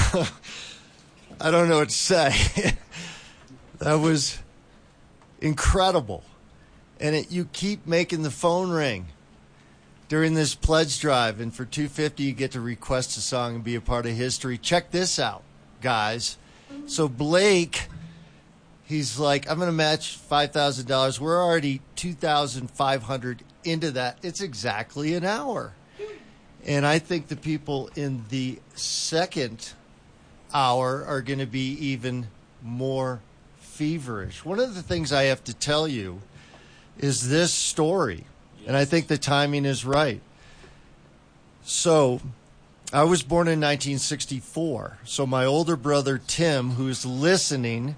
I don't know what to say. That was incredible. And you keep making the phone ring during this pledge drive. And for $250, you get to request a song and be a part of history. Check this out, guys. So Blake, he's like, I'm going to match $5,000. We're already $2,500 into that. It's exactly an hour. And I think the people in the second hour are going to be even more feverish. One of the things I have to tell you is this story, and I think the timing is right. So I was born in 1964. So my older brother, Tim, who's listening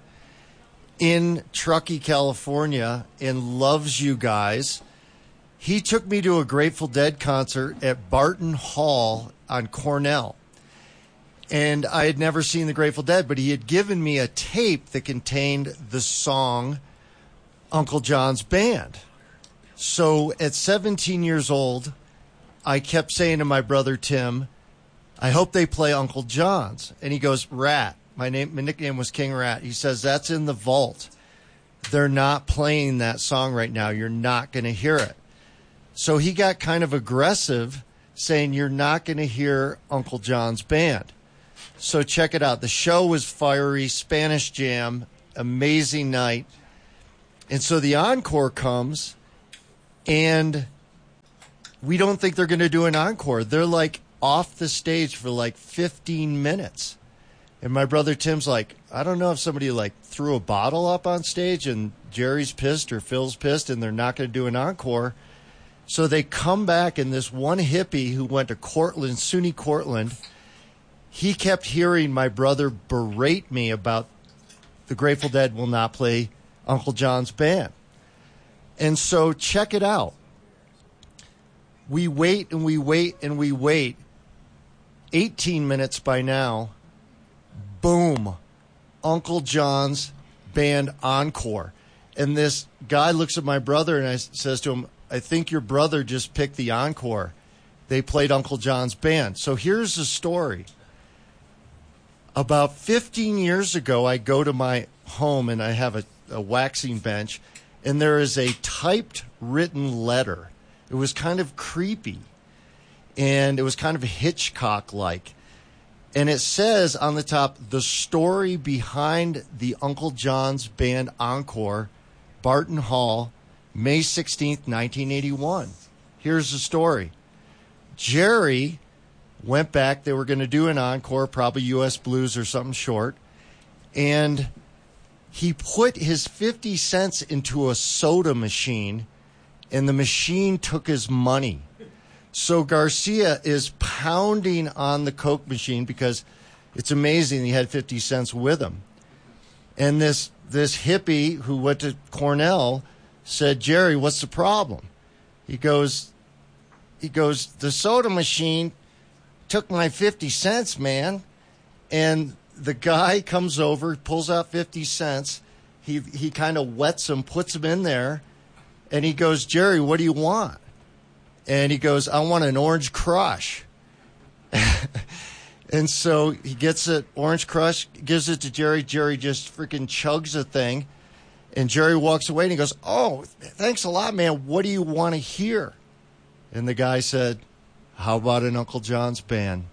in Truckee, California, and loves you guys, he took me to a Grateful Dead concert at Barton Hall on Cornell. And I had never seen the Grateful Dead, but he had given me a tape that contained the song Uncle John's Band. So at 17 years old, I kept saying to my brother Tim, I hope they play Uncle John's. And he goes, Rat. My nickname was King Rat. He says, that's in the vault. They're not playing that song right now. You're not going to hear it. So he got kind of aggressive, saying, you're not going to hear Uncle John's Band. So check it out. The show was fiery, Spanish Jam, amazing night. And so the encore comes, and we don't think they're going to do an encore. They're like off the stage for like 15 minutes. And my brother Tim's like, I don't know if somebody like threw a bottle up on stage and Jerry's pissed or Phil's pissed and they're not going to do an encore. So they come back, and this one hippie who went to Cortland, SUNY Cortland, he kept hearing my brother berate me about the Grateful Dead will not play Uncle John's Band. And so check it out. We wait and we wait and we wait. 18 minutes by now, boom, Uncle John's Band encore. And this guy looks at my brother and says to him, I think your brother just picked the encore. They played Uncle John's Band. So here's the story. About 15 years ago, I go to my home and I have a waxing bench, and there is a typed written letter. It was kind of creepy, and it was kind of Hitchcock-like. And it says on the top, the story behind the Uncle John's Band encore, Barton Hall, May 16th, 1981. Here's the story. Jerry went back. They were going to do an encore, probably U.S. Blues or something short. And he put his 50 cents into a soda machine, and the machine took his money. So Garcia is pounding on the Coke machine because it's amazing he had 50 cents with him. And this hippie who went to Cornell said, Jerry, what's the problem? He goes, the soda machine took my 50 cents, man. And the guy comes over, pulls out 50 cents. He kind of wets them, puts them in there. And he goes, Jerry, what do you want? And he goes, I want an Orange Crush. And so he gets an Orange Crush, gives it to Jerry. Jerry just freaking chugs the thing. And Jerry walks away and he goes, oh, thanks a lot, man. What do you want to hear? And the guy said, how about an Uncle John's Band?